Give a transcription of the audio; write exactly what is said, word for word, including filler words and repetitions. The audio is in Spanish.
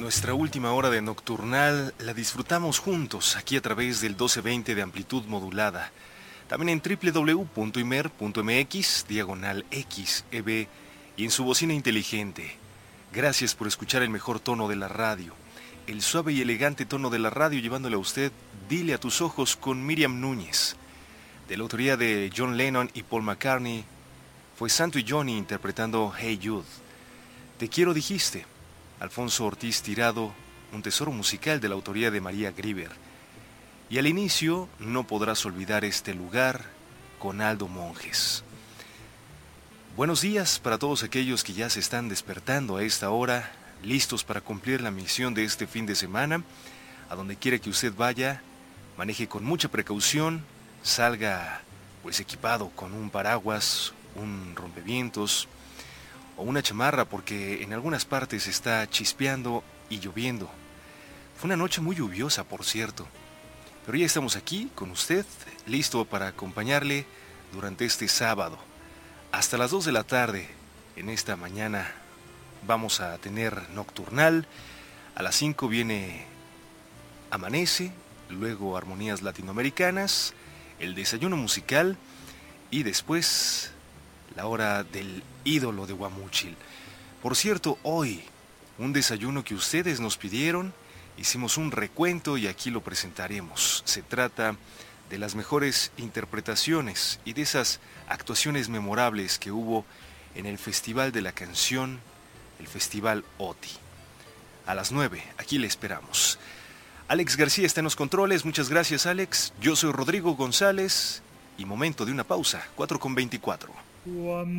Nuestra última hora de Nocturnal la disfrutamos juntos aquí a través del doce veinte de amplitud modulada. También en doble u doble u doble u punto imer punto eme equis, diagonal X E B y en su bocina inteligente. Gracias por escuchar el mejor tono de la radio, el suave y elegante tono de la radio, llevándole a usted Dile a tus ojos con Miriam Núñez. De la autoría de John Lennon y Paul McCartney, fue Santo y Johnny interpretando Hey Jude. Te quiero dijiste, Alfonso Ortiz Tirado, un tesoro musical de la autoría de María Grieber. Y al inicio, No podrás olvidar este lugar, con Aldo Monjes. Buenos días para todos aquellos que ya se están despertando a esta hora, listos para cumplir la misión de este fin de semana. A donde quiera que usted vaya, maneje con mucha precaución, salga pues equipado con un paraguas, un rompevientos o una chamarra, porque en algunas partes está chispeando y lloviendo. Fue una noche muy lluviosa, por cierto, pero ya estamos aquí con usted, listo para acompañarle durante este sábado. Hasta las dos de la tarde, en esta mañana, vamos a tener Nocturnal. A las cinco viene Amanece, luego Armonías Latinoamericanas, el desayuno musical y después la hora del ídolo de Guamúchil. Por cierto, hoy, un desayuno que ustedes nos pidieron, hicimos un recuento y aquí lo presentaremos. Se trata de las mejores interpretaciones y de esas actuaciones memorables que hubo en el Festival de la Canción, el Festival OTI. A las nueve, aquí le esperamos. Alex García está en los controles, muchas gracias Alex. Yo soy Rodrigo González y momento de una pausa, cuatro con veinticuatro.